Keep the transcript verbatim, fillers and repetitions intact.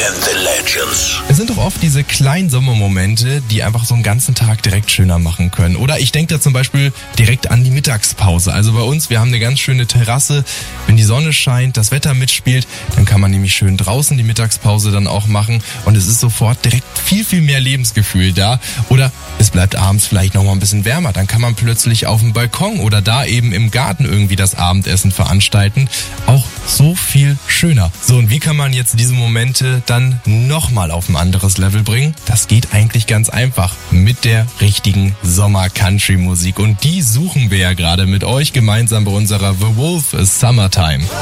and the Legends. Es sind doch oft diese kleinen Sommermomente, die einfach so einen ganzen Tag direkt schöner machen können. Oder ich denke da zum Beispiel direkt an die Mittagspause. Also bei uns, wir haben eine ganz schöne Terrasse. Wenn die Sonne scheint, das Wetter mitspielt, dann kann man nämlich schön draußen die Mittagspause dann auch machen. Und es ist sofort direkt viel, viel mehr Lebensgefühl da. Oder es bleibt abends vielleicht noch mal ein bisschen wärmer. Dann kann man plötzlich auf dem Balkon oder da eben im Garten irgendwie das Abendessen veranstalten. Auch so viel schöner. So, und wie kann man jetzt diese Momente dann nochmal auf ein anderes Level bringen? Das geht eigentlich ganz einfach mit der richtigen Sommer-Country-Musik. Und die suchen wir ja gerade mit euch gemeinsam bei unserer The Wolf Summertime.